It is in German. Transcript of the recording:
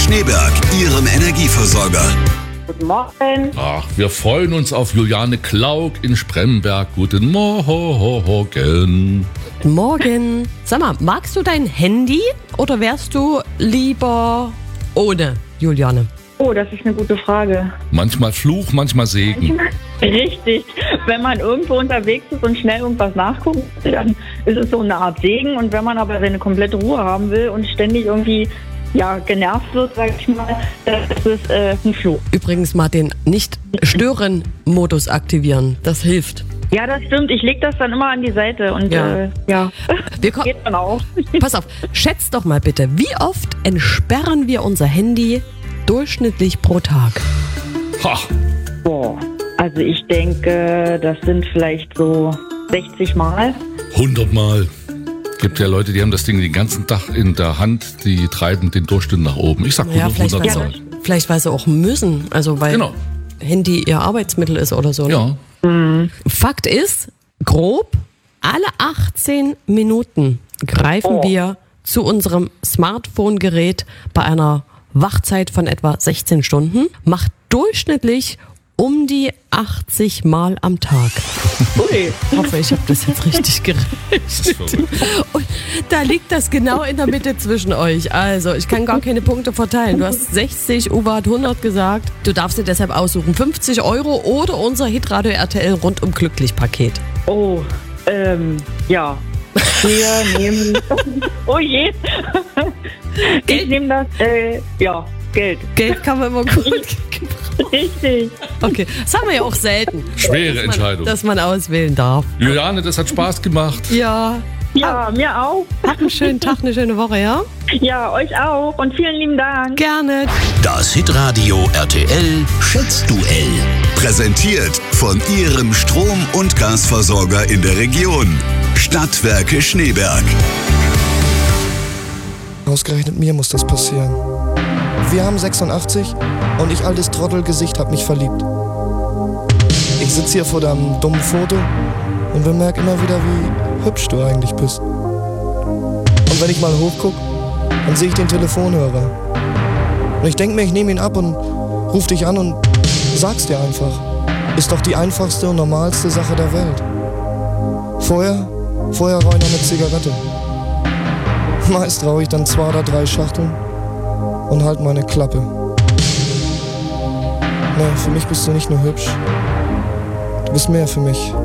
Schneeberg, Ihrem Energieversorger. Guten Morgen. Ach, wir freuen uns auf Juliane Klauk in Spremberg. Guten Morgen. Morgen. Sag mal, magst du dein Handy oder wärst du lieber ohne, Juliane? Oh, das ist eine gute Frage. Manchmal Fluch, manchmal Segen. Richtig. Wenn man irgendwo unterwegs ist und schnell irgendwas nachguckt, dann ist es so eine Art Segen. Und wenn man aber seine komplette Ruhe haben will und ständig irgendwie genervt wird, sag ich mal, das ist ein Fluch. Übrigens mal den Nicht-Stören-Modus aktivieren. Das hilft. Ja, das stimmt. Ich lege das dann immer an die Seite und Wir geht dann auch. Pass auf, schätzt doch mal bitte, wie oft entsperren wir unser Handy durchschnittlich pro Tag? Ha, Boah, also ich denke, das sind vielleicht so 60 Mal. 100 Mal. Gibt ja Leute, die haben das Ding den ganzen Tag in der Hand, die treiben den Durchschnitt nach oben. Ich sag 100, Ja, 100 Mal. vielleicht weil sie auch müssen, also weil Genau. Handy ihr Arbeitsmittel ist oder so. Ne? Ja. Fakt ist, grob alle 18 Minuten greifen wir zu unserem Smartphone-Gerät bei einer Wachzeit von etwa 16 Stunden, macht durchschnittlich um die 80 Mal am Tag. Ui. Ich hoffe, ich habe das jetzt richtig gerechnet. Und da liegt das genau in der Mitte zwischen euch. Also, ich kann gar keine Punkte verteilen. Du hast 60, Uwe hat 100 gesagt. Du darfst dir deshalb aussuchen, 50 € oder unser Hitradio RTL rundum glücklich Paket. Oh, ja. Wir nehmen... Oh je. Ich nehme das, Geld. Geld kann man immer gut gebrauchen. Richtig. Okay, das haben wir ja auch selten. Schwere Entscheidung. Dass man auswählen darf. Juliane, das hat Spaß gemacht. Ja, Ja, mir auch. habt einen schönen Tag, eine schöne Woche, ja? Ja, euch auch. Und vielen lieben Dank. Gerne. Das Hitradio RTL Schätzduell. Präsentiert von Ihrem Strom- und Gasversorger in der Region. Stadtwerke Schneeberg. Ausgerechnet mir muss das passieren. Wir haben 86 und ich, altes Trottelgesicht, hab mich verliebt. Ich sitz hier vor deinem dummen Foto und bemerk immer wieder, wie hübsch du eigentlich bist. Und wenn ich mal hochguck, dann sehe ich den Telefonhörer. Und ich denk mir, ich nehme ihn ab und ruf dich an und sag's dir einfach. Ist doch die einfachste und normalste Sache der Welt. Vorher rauche ich noch eine Zigarette. Meist rauche ich dann 2 oder 3 Schachteln und halt meine Klappe. Nee, für mich bist du nicht nur hübsch. Du bist mehr für mich.